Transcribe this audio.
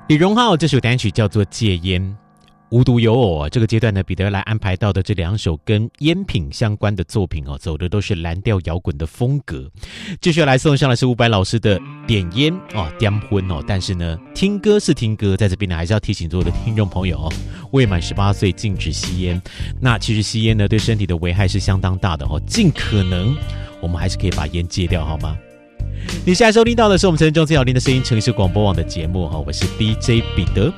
李荣浩这首单曲叫做《戒烟》。无独有偶，这个阶段呢，彼得来安排到的这2首跟烟品相关的作品走的都是蓝调摇滚的风格。继续来送上的是伍佰老师的点烟点荤但是呢，听歌是听歌，在这边呢还是要提醒所有的听众朋友未满18岁禁止吸烟。那其实吸烟呢，对身体的危害是相当大的尽可能我们还是可以把烟戒掉，好吗？你现在收听到的是我们城中最好听的声音城市广播网的节目我是 DJ 彼得。